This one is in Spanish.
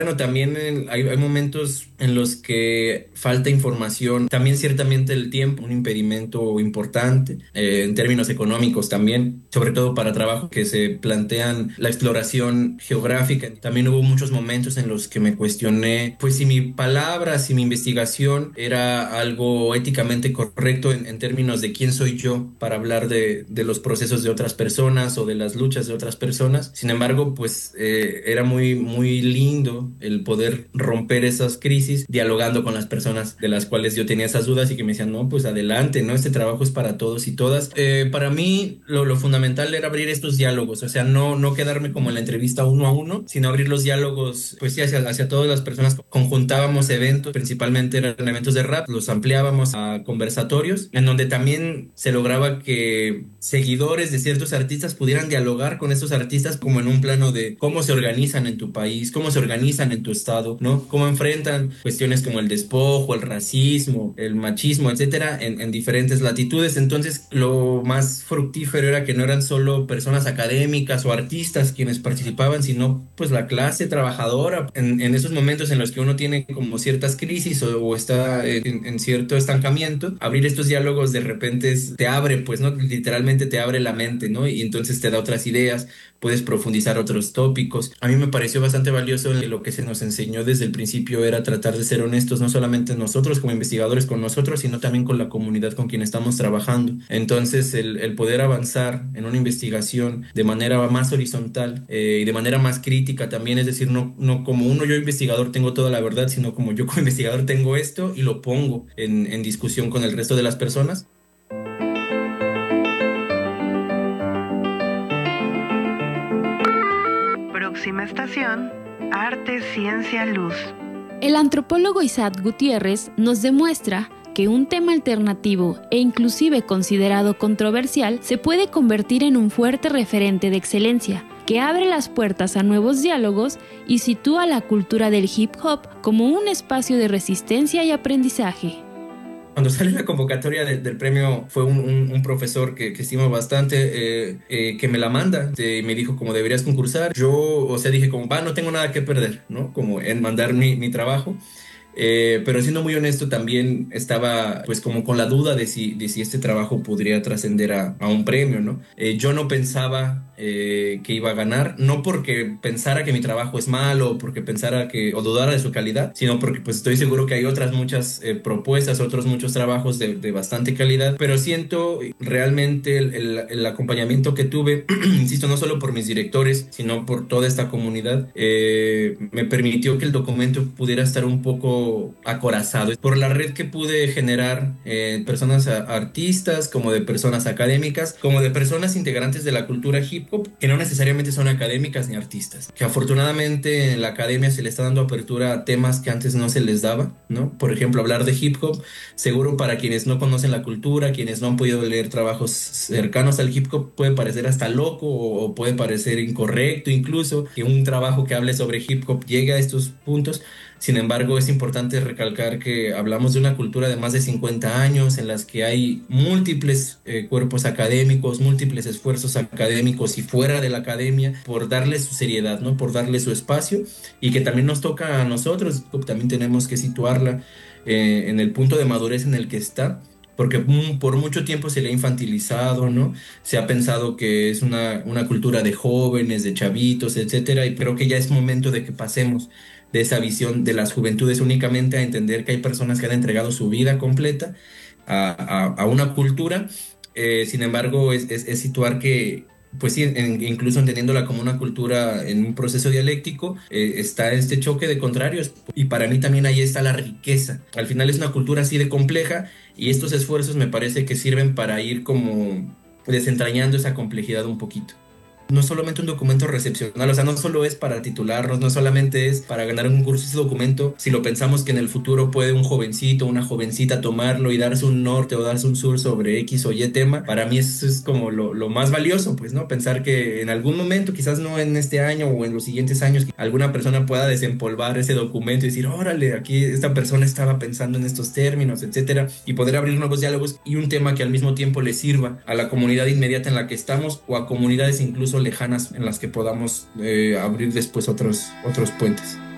Bueno, también hay momentos en los que falta información, también ciertamente el tiempo, un impedimento importante, en términos económicos también, sobre todo para trabajos que se plantean la exploración geográfica. También hubo muchos momentos en los que me cuestioné, pues si mi palabra, si mi investigación era algo éticamente correcto en términos de quién soy yo para hablar de los procesos de otras personas o de las luchas de otras personas. Sin embargo, pues era muy, muy lindo el poder romper esas crisis dialogando con las personas de las cuales yo tenía esas dudas y que me decían, no, pues adelante, ¿no? Este trabajo es para todos y todas. Para mí lo fundamental era abrir estos diálogos, o sea, no quedarme como en la entrevista uno a uno, sino abrir los diálogos, pues sí, hacia todas las personas. Conjuntábamos eventos, principalmente eran eventos de rap, los ampliábamos a conversatorios, en donde también se lograba que seguidores de ciertos artistas pudieran dialogar con estos artistas como en un plano de cómo se organizan en tu país, cómo se organizan en tu estado, ¿no? Cómo enfrentan cuestiones como el despojo, el racismo, el machismo, etcétera, en diferentes latitudes. Entonces, lo más fructífero era que no eran solo personas académicas o artistas quienes participaban, sino pues la clase trabajadora en esos momentos en los que uno tiene como ciertas crisis o está en cierto estancamiento. Abrir estos diálogos de repente te abre, pues, ¿no? Literalmente te abre la mente, ¿no? Y entonces te da otras ideas, puedes profundizar otros tópicos. A mí me pareció bastante valioso lo que se nos enseñó desde el principio era tratar de ser honestos, no solamente nosotros como investigadores con nosotros, sino también con la comunidad con quien estamos trabajando. Entonces, el poder avanzar en una investigación de manera más horizontal y de manera más crítica también, es decir, no como uno, yo investigador tengo toda la verdad, sino como yo como investigador tengo esto y lo pongo en discusión con el resto de las personas. Próxima estación, Arte, Ciencia, Luz. El antropólogo Isaac Gutiérrez nos demuestra que un tema alternativo e inclusive considerado controversial se puede convertir en un fuerte referente de excelencia, que abre las puertas a nuevos diálogos y sitúa la cultura del hip hop como un espacio de resistencia y aprendizaje. Cuando sale la convocatoria del premio fue un profesor que estimo bastante que me la manda y me dijo como deberías concursar. Yo, o sea, dije como, va, no tengo nada que perder, ¿no? Como en mandar mi trabajo. Pero siendo muy honesto, también estaba pues como con la duda de si este trabajo podría trascender a un premio, ¿no? Yo no pensaba que iba a ganar, no porque pensara que mi trabajo es malo, o porque pensara o dudara de su calidad, sino porque pues estoy seguro que hay otras muchas propuestas, otros muchos trabajos de bastante calidad, pero siento realmente el acompañamiento que tuve, insisto, no solo por mis directores, sino por toda esta comunidad, me permitió que el documento pudiera estar un poco acorazado por la red que pude generar, personas artistas, como de personas académicas, como de personas integrantes de la cultura hip hop, que no necesariamente son académicas ni artistas, que afortunadamente en la academia se le está dando apertura a temas que antes no se les daba, ¿no? Por ejemplo, hablar de hip hop, seguro para quienes no conocen la cultura, quienes no han podido leer trabajos cercanos al hip hop, puede parecer hasta loco o puede parecer incorrecto incluso que un trabajo que hable sobre hip hop llegue a estos puntos. Sin embargo, es importante recalcar que hablamos de una cultura de más de 50 años en las que hay múltiples cuerpos académicos, múltiples esfuerzos académicos y fuera de la academia por darle su seriedad, ¿no? Por darle su espacio y que también nos toca a nosotros, también tenemos que situarla en el punto de madurez en el que está. Porque por mucho tiempo se le ha infantilizado, ¿no? Se ha pensado que es una cultura de jóvenes, de chavitos, etcétera, y creo que ya es momento de que pasemos de esa visión de las juventudes únicamente a entender que hay personas que han entregado su vida completa a una cultura. Sin embargo, es situar que, pues sí, incluso entendiéndola como una cultura en un proceso dialéctico, está este choque de contrarios y para mí también ahí está la riqueza. Al final es una cultura así de compleja y estos esfuerzos me parece que sirven para ir como desentrañando esa complejidad un poquito. No solamente un documento recepcional, o sea, no solo es para titularnos, no solamente es para ganar un concurso ese documento, si lo pensamos que en el futuro puede un jovencito, una jovencita tomarlo y darse un norte o darse un sur sobre X o Y tema, para mí eso es como lo más valioso, pues, ¿no? Pensar que en algún momento, quizás no en este año o en los siguientes años, alguna persona pueda desempolvar ese documento y decir, órale, aquí esta persona estaba pensando en estos términos, etcétera, y poder abrir nuevos diálogos y un tema que al mismo tiempo le sirva a la comunidad inmediata en la que estamos o a comunidades incluso lejanas en las que podamos abrir después otros puentes.